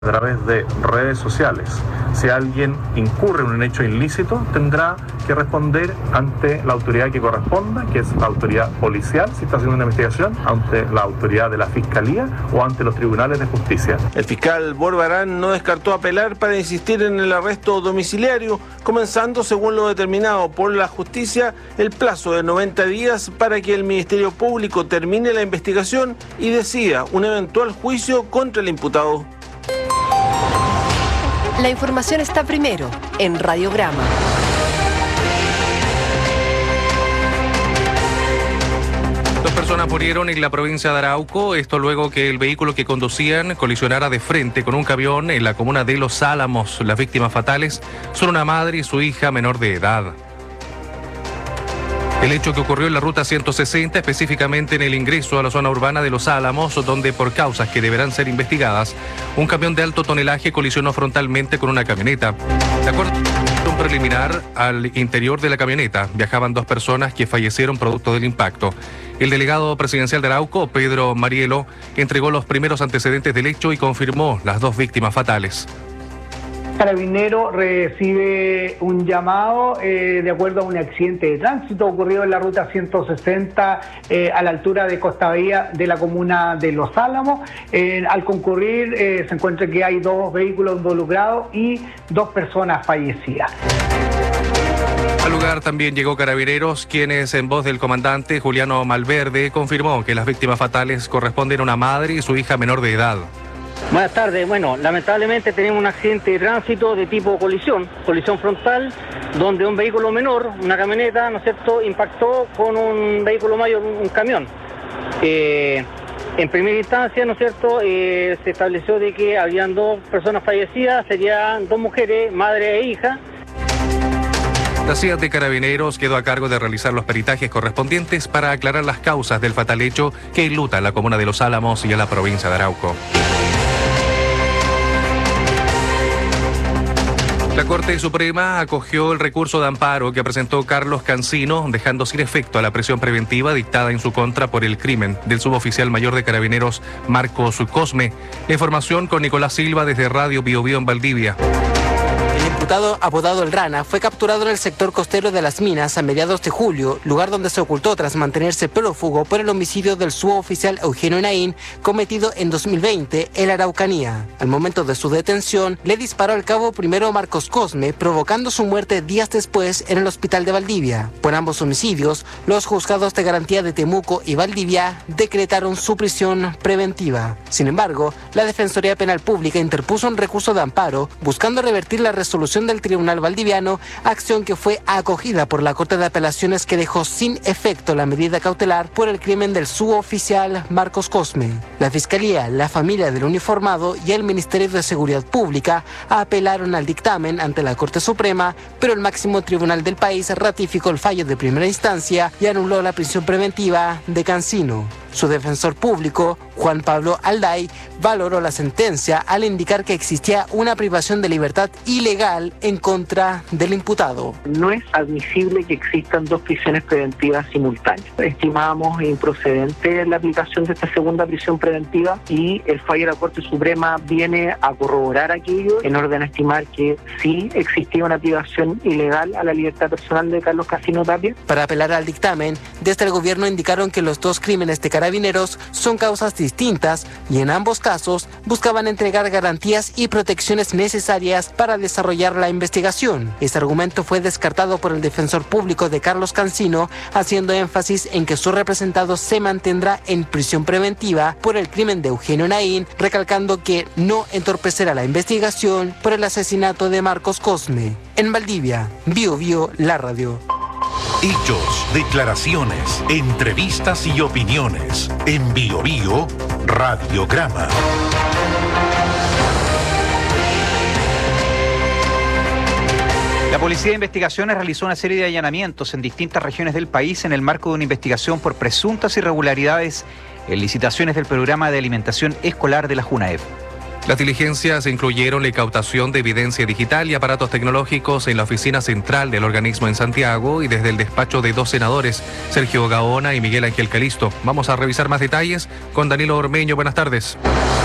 a través de redes sociales. Si alguien incurre en un hecho ilícito, tendrá que responder ante la autoridad que corresponda, que es la autoridad policial, si está haciendo una investigación, ante la autoridad de la Fiscalía o ante los tribunales de justicia. El fiscal Borbarán no descartó apelar para insistir en el arresto domiciliario, comenzando, según lo determinado por la justicia, el plazo de 90 días para que el Ministerio Público termine la investigación y decida un eventual juicio contra el imputado. La información está primero en Radiograma. Dos personas murieron en la provincia de Arauco, esto luego que el vehículo que conducían colisionara de frente con un camión en la comuna de Los Álamos. Las víctimas fatales son una madre y su hija menor de edad. El hecho que ocurrió en la ruta 160, específicamente en el ingreso a la zona urbana de Los Álamos, donde por causas que deberán ser investigadas, un camión de alto tonelaje colisionó frontalmente con una camioneta. De acuerdo a un preliminar, al interior de la camioneta viajaban dos personas que fallecieron producto del impacto. El delegado presidencial de Arauco, Pedro Marielo, entregó los primeros antecedentes del hecho y confirmó las dos víctimas fatales. Carabinero recibe un llamado de acuerdo a un accidente de tránsito ocurrido en la ruta 160 a la altura de Costa Bahía de la comuna de Los Álamos. Al concurrir se encuentra que hay dos vehículos involucrados y dos personas fallecidas. Al lugar también llegó Carabineros, quienes en voz del comandante Juliano Malverde confirmó que las víctimas fatales corresponden a una madre y su hija menor de edad. Buenas tardes. Bueno, lamentablemente tenemos un accidente de tránsito de tipo colisión frontal, donde un vehículo menor, una camioneta, ¿no es cierto?, impactó con un vehículo mayor, un camión. En primera instancia, ¿no es cierto?, se estableció de que habían dos personas fallecidas, serían dos mujeres, madre e hija. La CIA de Carabineros quedó a cargo de realizar los peritajes correspondientes para aclarar las causas del fatal hecho que enluta a la comuna de Los Álamos y a la provincia de Arauco. La Corte Suprema acogió el recurso de amparo que presentó Carlos Cancino, dejando sin efecto a la prisión preventiva dictada en su contra por el crimen del suboficial mayor de Carabineros Marcos Cosme. La información con Nicolás Silva desde Radio Bio Bio en Valdivia. El imputado, apodado El Rana, fue capturado en el sector costero de Las Minas a mediados de julio, lugar donde se ocultó tras mantenerse prófugo por el homicidio del suboficial Eugenio Naín, cometido en 2020 en la Araucanía. Al momento de su detención, le disparó al cabo primero Marcos Cosme, provocando su muerte días después en el hospital de Valdivia. Por ambos homicidios, los juzgados de garantía de Temuco y Valdivia decretaron su prisión preventiva. Sin embargo, la Defensoría Penal Pública interpuso un recurso de amparo buscando revertir la resolución del Tribunal Valdiviano, acción que fue acogida por la Corte de Apelaciones, que dejó sin efecto la medida cautelar por el crimen del suboficial Marcos Cosme. La Fiscalía, la familia del uniformado y el Ministerio de Seguridad Pública apelaron al dictamen ante la Corte Suprema, pero el máximo tribunal del país ratificó el fallo de primera instancia y anuló la prisión preventiva de Cancino. Su defensor público, Juan Pablo Alday, valoró la sentencia al indicar que existía una privación de libertad ilegal en contra del imputado. No es admisible que existan dos prisiones preventivas simultáneas. Estimamos improcedente la aplicación de esta segunda prisión preventiva y el fallo de la Corte Suprema viene a corroborar aquello en orden a estimar que sí existía una privación ilegal a la libertad personal de Carlos Cancino Tapia. Para apelar al dictamen, desde el gobierno indicaron que los dos crímenes de Carabineros son causas distintas y en ambos casos buscaban entregar garantías y protecciones necesarias para desarrollar la investigación. Este argumento fue descartado por el defensor público de Carlos Cancino, haciendo énfasis en que su representado se mantendrá en prisión preventiva por el crimen de Eugenio Naín, recalcando que no entorpecerá la investigación por el asesinato de Marcos Cosme. En Valdivia, Bio Bio, la radio. Hechos, declaraciones, entrevistas y opiniones. En Bio Bio, Radiograma. La Policía de Investigaciones realizó una serie de allanamientos en distintas regiones del país en el marco de una investigación por presuntas irregularidades en licitaciones del programa de alimentación escolar de la JUNAEV. Las diligencias incluyeron la incautación de evidencia digital y aparatos tecnológicos en la oficina central del organismo en Santiago y desde el despacho de dos senadores, Sergio Gaona y Miguel Ángel Calisto. Vamos a revisar más detalles con Danilo Ormeño. Buenas tardes.